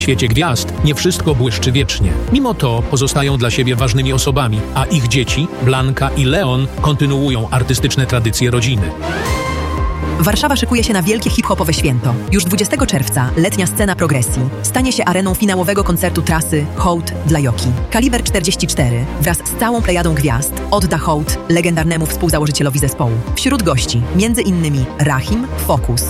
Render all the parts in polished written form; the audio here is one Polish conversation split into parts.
W świecie gwiazd nie wszystko błyszczy wiecznie. Mimo to pozostają dla siebie ważnymi osobami, a ich dzieci, Blanka i Leon, kontynuują artystyczne tradycje rodziny. Warszawa szykuje się na wielkie hip-hopowe święto. Już 20 czerwca letnia scena progresji stanie się areną finałowego koncertu trasy Hołd dla Yoki. Kaliber 44 wraz z całą plejadą gwiazd odda hołd legendarnemu współzałożycielowi zespołu. Wśród gości m.in. Rahim, Focus,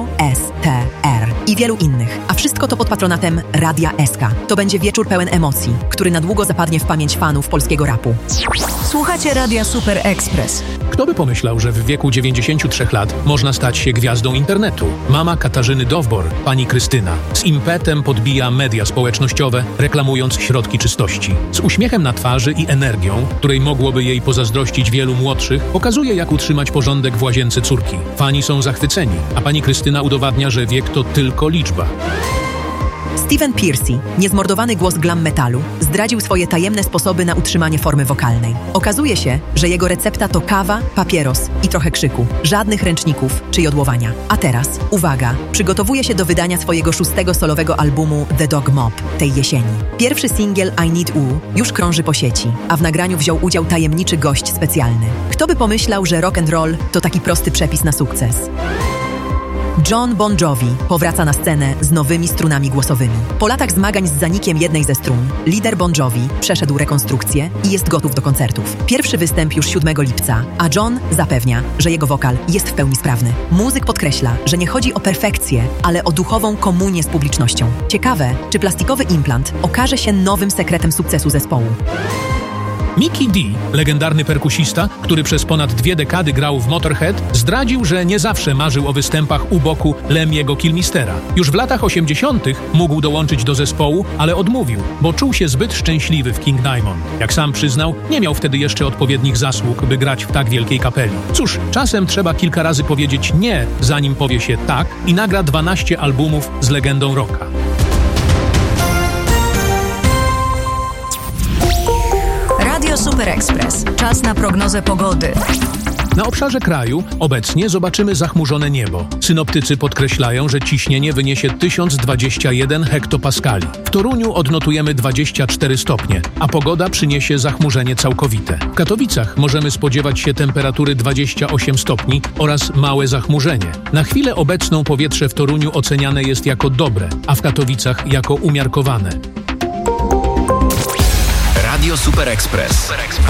OSTR i wielu innych. A wszystko to pod patronatem Radia SK. To będzie wieczór pełen emocji, który na długo zapadnie w pamięć fanów polskiego rapu. Słuchacie Radia Super Express. Kto by pomyślał, że w wieku 93 lat można stać się gwiazdą internetu? Mama Katarzyny Dowbor, pani Krystyna, z impetem podbija media społecznościowe, reklamując środki czystości. Z uśmiechem na twarzy i energią, której mogłoby jej pozazdrościć wielu młodszych, pokazuje, jak utrzymać porządek w łazience córki. Fani są zachwyceni, a pani Krystyna udowadnia, że wiek to tylko liczba. Steven Piercy, niezmordowany głos glam metalu, zdradził swoje tajemne sposoby na utrzymanie formy wokalnej. Okazuje się, że jego recepta to kawa, papieros i trochę krzyku. Żadnych ręczników czy jodłowania. A teraz, uwaga, przygotowuje się do wydania swojego 6. solowego albumu The Dog Mob tej jesieni. Pierwszy singiel I Need U już krąży po sieci, a w nagraniu wziął udział tajemniczy gość specjalny. Kto by pomyślał, że rock and roll to taki prosty przepis na sukces? Jon Bon Jovi powraca na scenę z nowymi strunami głosowymi. Po latach zmagań z zanikiem jednej ze strun, lider Bon Jovi przeszedł rekonstrukcję i jest gotów do koncertów. Pierwszy występ już 7 lipca, a Jon zapewnia, że jego wokal jest w pełni sprawny. Muzyk podkreśla, że nie chodzi o perfekcję, ale o duchową komunię z publicznością. Ciekawe, czy plastikowy implant okaże się nowym sekretem sukcesu zespołu. Mikkey D, legendarny perkusista, który przez ponad 2 dekady grał w Motorhead, zdradził, że nie zawsze marzył o występach u boku Lemiego Kilmistera. Już w latach 80. mógł dołączyć do zespołu, ale odmówił, bo czuł się zbyt szczęśliwy w King Diamond. Jak sam przyznał, nie miał wtedy jeszcze odpowiednich zasług, by grać w tak wielkiej kapeli. Cóż, czasem trzeba kilka razy powiedzieć nie, zanim powie się tak i nagra 12 albumów z legendą rocka. Radio Super Express. Czas na prognozę pogody. Na obszarze kraju obecnie zobaczymy zachmurzone niebo. Synoptycy podkreślają, że ciśnienie wyniesie 1021 hektopaskali. W Toruniu odnotujemy 24 stopnie, a pogoda przyniesie zachmurzenie całkowite. W Katowicach możemy spodziewać się temperatury 28 stopni oraz małe zachmurzenie. Na chwilę obecną powietrze w Toruniu oceniane jest jako dobre, a w Katowicach jako umiarkowane. Radio Super Express.